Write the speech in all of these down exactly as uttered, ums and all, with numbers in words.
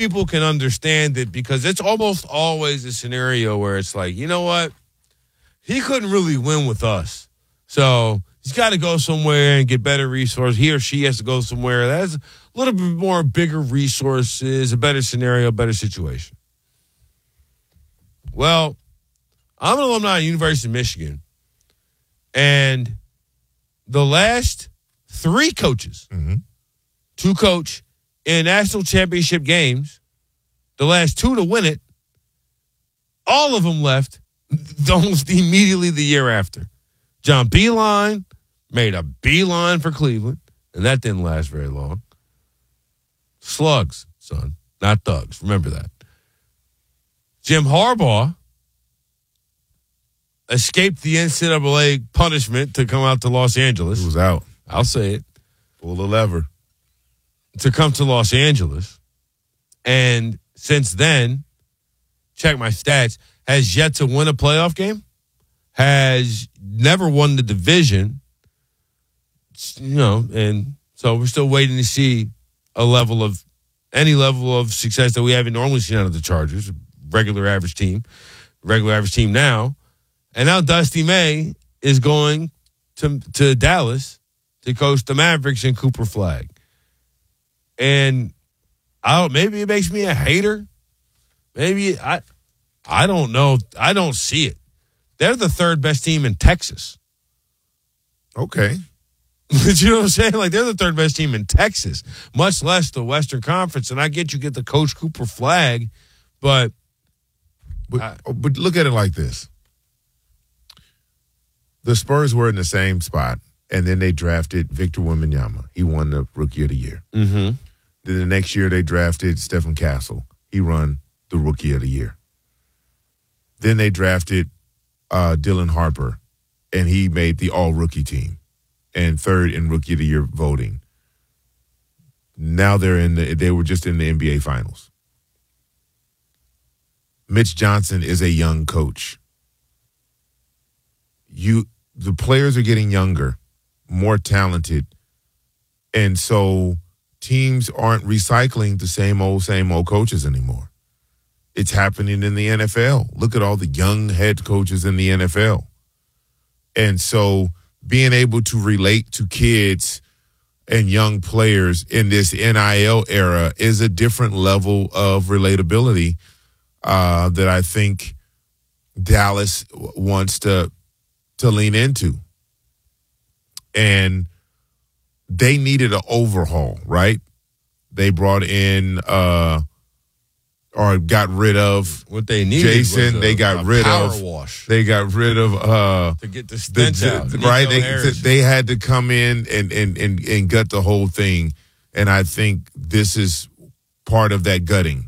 people can understand it because it's almost always a scenario where it's like, you know what? He couldn't really win with us. So he's got to go somewhere and get better resources. He or she has to go somewhere that has a little bit more bigger resources, a better scenario, a better situation. Well, I'm an alumni of University of Michigan, and the last three coaches mm-hmm. to coach in national championship games, the last two to win it, all of them left almost immediately the year after. John Beilein made a beeline for Cleveland, and that didn't last very long. Slugs, son, not thugs. Remember that. Jim Harbaugh escaped the N C double A punishment to come out to Los Angeles. He was out. I'll say it. Pull the lever. To come to Los Angeles. And since then, check my stats, has yet to win a playoff game, has never won the division, you know, and so we're still waiting to see a level of, any level of success that we haven't normally seen out of the Chargers, regular average team, regular average team now. And now Dusty May is going to to Dallas to coach the Mavericks and Cooper Flagg. And I don't, maybe it makes me a hater. Maybe I I don't know. I don't see it. They're the third best team in Texas. Okay. You know what I'm saying? Like, they're the third best team in Texas, much less the Western Conference. And I get you get the Coach Cooper Flagg, but But, I, but look at it like this. The Spurs were in the same spot, and then they drafted Victor Wembanyama. He won the Rookie of the Year. mm-hmm. Then the next year they drafted Stephen Castle. He won the Rookie of the Year. Then they drafted uh, Dylan Harper, and he made the All-Rookie team and third in Rookie of the Year voting. Now they're in the, they were just in the N B A Finals. Mitch Johnson is a young coach. You, the players are getting younger, more talented, and so teams aren't recycling the same old, same old coaches anymore. It's happening in the N F L. Look at all the young head coaches in the N F L. And so being able to relate to kids and young players in this N I L era is a different level of relatability uh, that I think Dallas wants to to lean into. And they needed an overhaul, right? They brought in uh, or got rid of what they needed Jason. was a, they got a rid power of wash. They got rid of uh, to get the stench the, out. the, right? They, Harris. they had to come in and, and, and, and gut the whole thing. And I think this is part of that gutting.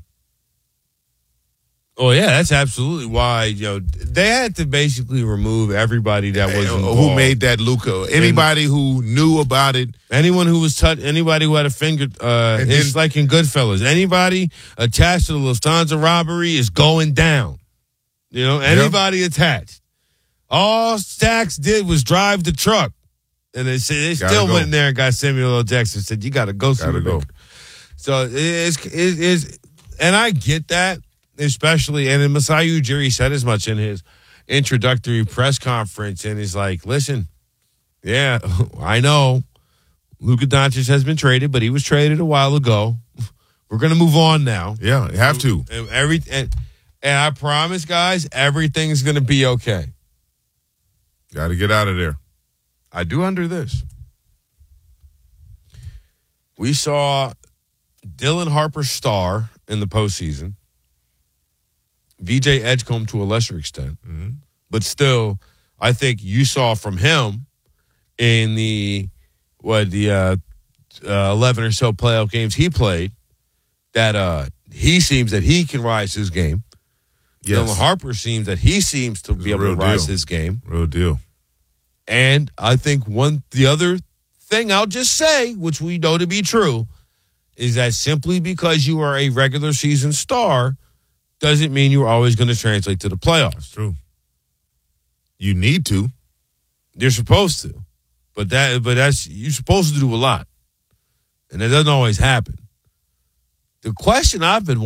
Oh, yeah, that's absolutely why, you know, they had to basically remove everybody that was involved. Who made that Luka. Anybody who knew about it. Anyone who was touched, anybody who had a finger, uh, And it's then- like in Goodfellas. Anybody attached to the Lufthansa robbery is going down. You know, anybody attached. All Stacks did was drive the truck. And they said they Gotta still go. went in there and got Samuel L. Jackson and said, you got to go. Gotta go. So it is, it is, and I get that. Especially, and then Masai Ujiri said as much in his introductory press conference, and he's like, listen, yeah, I know Luka Doncic has been traded, but he was traded a while ago. We're going to move on now. Yeah, you have to. And, every, and, and I promise, guys, everything's going to be okay. Got to get out of there. I do under this. We saw Dylan Harper star in the postseason. V J Edgecombe to a lesser extent. Mm-hmm. But still, I think you saw from him in the, what, the uh, uh, eleven or so playoff games he played that uh, he seems that he can rise his game. Yes. Dylan Harper seems that he seems to be a able to real rise deal. his game. Real deal. And I think one, the other thing I'll just say, which we know to be true, is that simply because you are a regular season star doesn't mean you're always going to translate to the playoffs. That's true. You need to. You're supposed to. But that but that's you're supposed to do a lot. And that doesn't always happen. The question I've been